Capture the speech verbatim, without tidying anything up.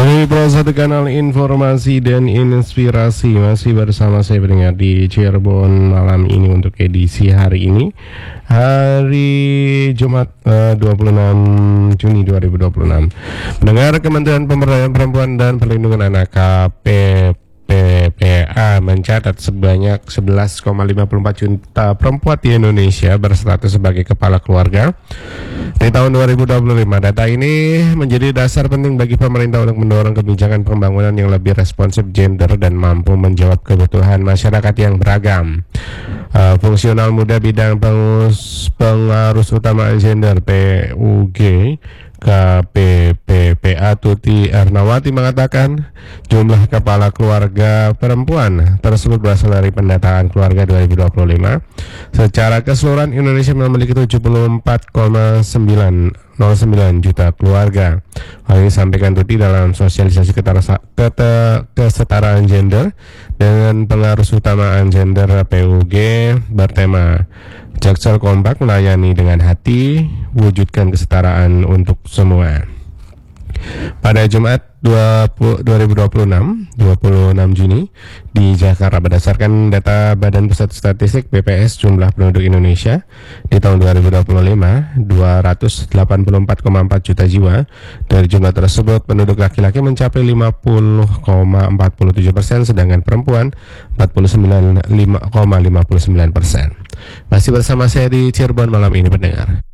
Dari Pro satu Kanal Informasi dan Inspirasi, masih bersama saya pendengar di Cirebon malam ini untuk edisi hari ini, hari Jumat uh, dua puluh enam Juni dua ribu dua puluh enam. Pendengar, Kementerian Pemberdayaan Perempuan dan Perlindungan Anak K P P P A mencatat sebanyak sebelas koma lima puluh empat juta perempuan di Indonesia berstatus sebagai kepala keluarga di tahun dua ribu dua puluh lima. Data ini menjadi dasar penting bagi pemerintah untuk mendorong kebijakan pembangunan yang lebih responsif gender dan mampu menjawab kebutuhan masyarakat yang beragam. Uh, fungsional muda bidang pengus, pengarus utama gender P U G K P P P A Tuti Ernawati mengatakan jumlah kepala keluarga perempuan tersebut berasal dari pendataan keluarga dua ribu dua puluh lima. Secara keseluruhan Indonesia memiliki tujuh puluh empat koma sembilan nol sembilan juta keluarga. Hal ini disampaikan Tuti dalam sosialisasi ketarasa, kete, kesetaraan gender dengan pengarus utamaan gender P U G bertema Jaksel Kompak melayani dengan hati, wujudkan kesetaraan untuk semua. Pada Jumat dua ribu dua puluh enam, dua puluh enam Juni di Jakarta, berdasarkan data Badan Pusat Statistik B P S, jumlah penduduk Indonesia di tahun dua ribu dua puluh lima dua ratus delapan puluh empat koma empat juta jiwa. Dari jumlah tersebut, penduduk laki-laki mencapai lima puluh koma empat puluh tujuh persen, sedangkan perempuan empat puluh sembilan koma lima puluh sembilan persen. Masih bersama saya di Cirebon malam ini, pendengar.